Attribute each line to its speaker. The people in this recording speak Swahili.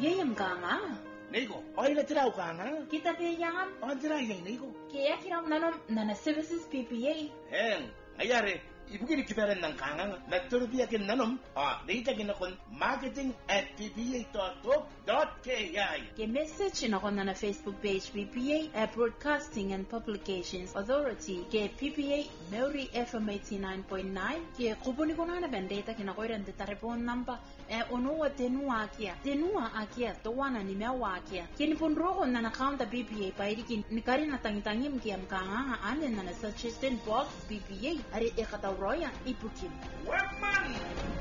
Speaker 1: Yeyam kanga.
Speaker 2: Nico, oil tira ukanga.
Speaker 1: Kita peyam.
Speaker 2: On tira Nico.
Speaker 1: Kaya kiram nanom nana services PPA.
Speaker 2: Ayare. Ibugin kitaren ng kanga nagturbiya kin nanom data ginakon marketing@ppa.gov.ki
Speaker 1: Ke message na kon na Facebook page PPA Broadcasting and Publications Authority ke PPA Maori FM 89.9 ke kubuni kona na bendeta kina koiran de tarepon number onua tenua akia to wana ni mewa akia kin punro na account PPA pairikin nikari na tangitangim kiam kanga ane na suggestion box PPA are ekata roya ipukin.
Speaker 2: Weapon!